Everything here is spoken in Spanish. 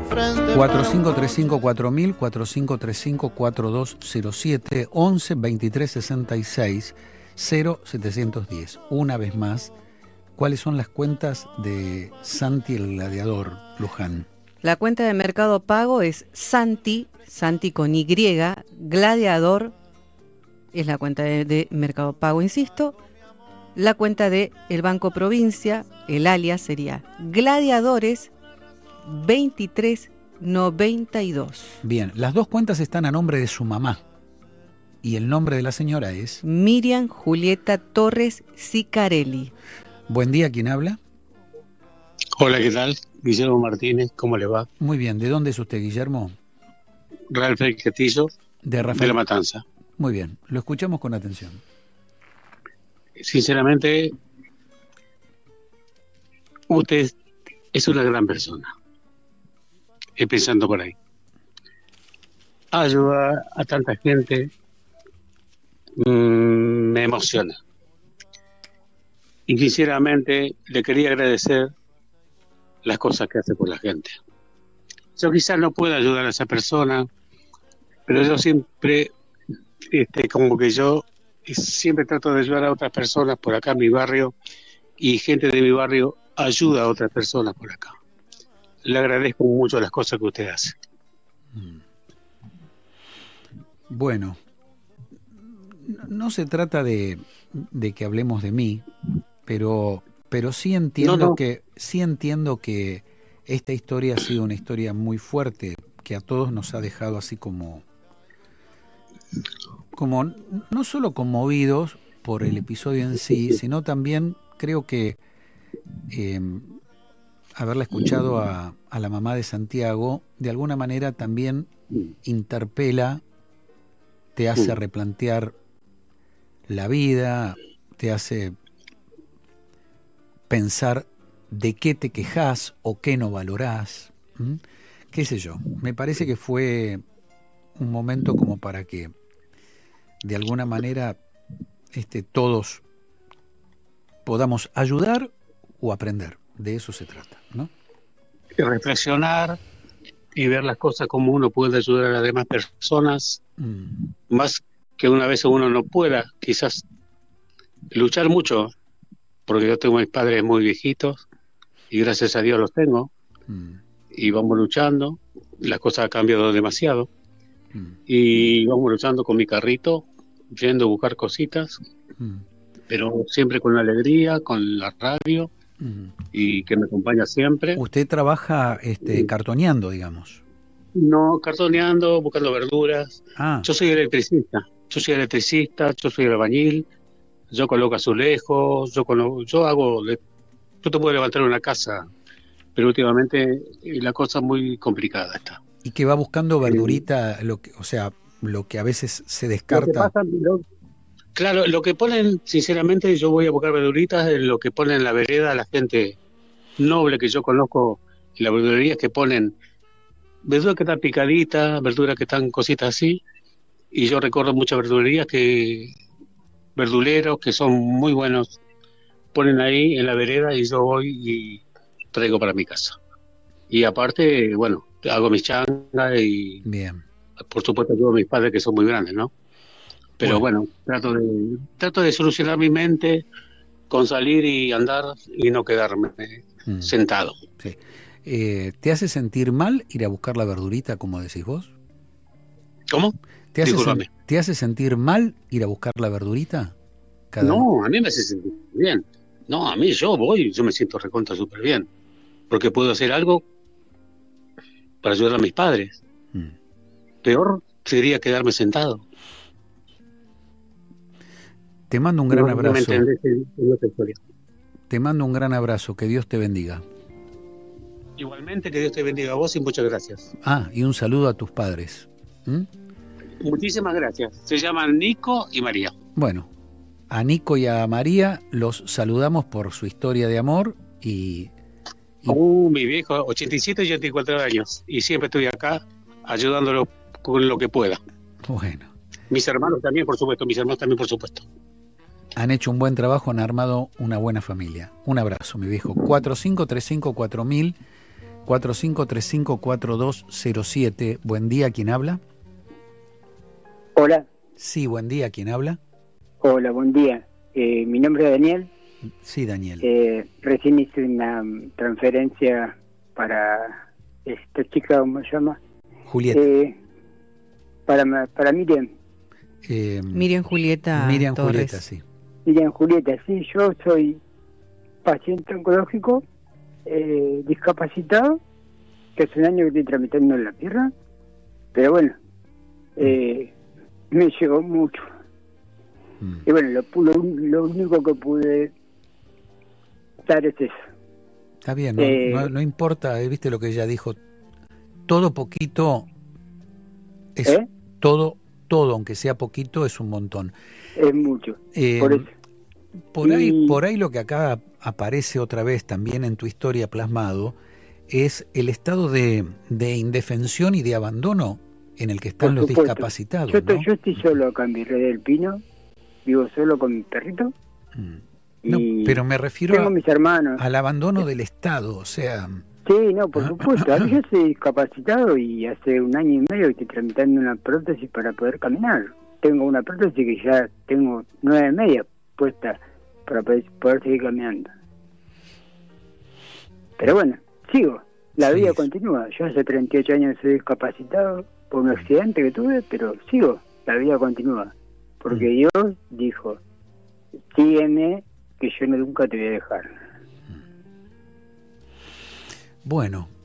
4535-4000, 4535-4207, 11 23 66 0710. Una vez más, ¿cuáles son las cuentas de Santi el Gladiador, Luján? La cuenta de Mercado Pago es Santi con Y, Gladiador, es la cuenta de Mercado Pago, insisto. La cuenta de el Banco Provincia, el alias sería Gladiadores 2392. Bien, las dos cuentas están a nombre de su mamá. Y el nombre de la señora es Miriam Julieta Torres Sicarelli. Buen día, ¿quién habla? Hola, ¿qué tal? Guillermo Martínez, ¿cómo le va? Muy bien, ¿de dónde es usted, Guillermo? Rafael Castillo, de La Matanza. Muy bien, lo escuchamos con atención. Sinceramente, usted es una gran persona. Pensando por ahí. Ayuda a tanta gente, me emociona. Y sinceramente le quería agradecer las cosas que hace por la gente. Yo quizás no pueda ayudar a esa persona, pero yo siempre, como que yo siempre trato de ayudar a otras personas por acá en mi barrio, y gente de mi barrio ayuda a otras personas por acá. Le agradezco mucho las cosas que usted hace. Bueno, no se trata de que hablemos de mí, pero sí entiendo que esta historia ha sido una historia muy fuerte, que a todos nos ha dejado así como no solo conmovidos por el episodio en sí, sino también creo que haberla escuchado a la mamá de Santiago, de alguna manera también interpela, te hace replantear la vida, te hace pensar de qué te quejás o qué no valorás. ¿Qué sé yo? Me parece que fue un momento como para que de alguna manera todos podamos ayudar o aprender. De eso se trata, ¿no? Reflexionar y ver las cosas como uno puede ayudar a las demás personas, más que una vez uno no pueda, quizás luchar mucho, porque yo tengo mis padres muy viejitos y gracias a Dios los tengo, y vamos luchando, las cosas han cambiado demasiado, y vamos luchando con mi carrito, yendo a buscar cositas, pero siempre con alegría, con la radio, y que me acompaña siempre. ¿Usted trabaja cartoneando, digamos? No, cartoneando, buscando verduras. Ah. Yo soy electricista, yo soy albañil, yo coloco azulejos, yo te puedo levantar una casa, pero últimamente la cosa muy complicada está. ¿Y que va buscando verdurita, lo que a veces se descarta? Claro, lo que ponen, sinceramente, yo voy a buscar verduritas en lo que ponen en la vereda la gente noble que yo conozco en las verdulerías, que ponen verduras que están picaditas, verduras que están cositas así, y yo recuerdo muchas verdulerías verduleros que son muy buenos, ponen ahí en la vereda y yo voy y traigo para mi casa. Y aparte, bueno, hago mis changas y bien, por supuesto ayudo a mis padres que son muy grandes, ¿no? Pero bueno, trato de solucionar mi mente con salir y andar y no quedarme sentado. Sí. ¿Te hace sentir mal ir a buscar la verdurita, como decís vos? ¿Cómo? ¿Te hace sentir mal ir a buscar la verdurita? No, a mí me hace sentir bien. No, a mí yo me siento recontra súper bien. Porque puedo hacer algo para ayudar a mis padres. Peor sería quedarme sentado. Te mando un gran abrazo. ¿Me entendés en otra historia? Te mando un gran abrazo, que Dios te bendiga. Igualmente, que Dios te bendiga a vos y muchas gracias. Y un saludo a tus padres. Muchísimas gracias. Se llaman Nico y María. Bueno, a Nico y a María los saludamos por su historia de amor y mi viejo, 87 y 84 años, y siempre estoy acá ayudándolo con lo que pueda. Bueno. Mis hermanos también, por supuesto. Han hecho un buen trabajo, han armado una buena familia. Un abrazo, mi viejo. 4535-4000, 45354207. Buen día, ¿quién habla? Hola. Sí, buen día, ¿quién habla? Hola, buen día. Mi nombre es Daniel. Sí, Daniel. Recién hice una transferencia para esta chica, ¿cómo se llama? Julieta. Para Miriam. Miriam Julieta Miriam Torres. Julieta, sí. Miriam Julieta, sí, yo soy paciente oncológico, discapacitado, que hace un año que estoy tramitando en la pierna, pero bueno, me llegó mucho. Y bueno, lo único que pude dar es eso. Está bien, no importa, viste lo que ella dijo, todo poquito es todo, aunque sea poquito, es un montón. Es mucho, por eso. Por ahí lo que acá aparece otra vez también en tu historia plasmado es el estado de indefensión y de abandono en el que están los discapacitados. Yo estoy solo acá en Virrey del Pino, vivo solo con mi perrito. No, pero me refiero tengo mis hermanos. Al abandono del Estado, o sea... Sí, no, por supuesto. A mí yo soy discapacitado y hace un año y medio que estoy tramitando una prótesis para poder caminar. Tengo una prótesis que ya tengo 9,5 puesta para poder seguir caminando. Pero bueno, sigo. La vida continúa. Yo hace 38 años soy discapacitado por un accidente que tuve, pero sigo. La vida continúa. Porque Dios dijo, sígueme, que yo nunca te voy a dejar. Bueno,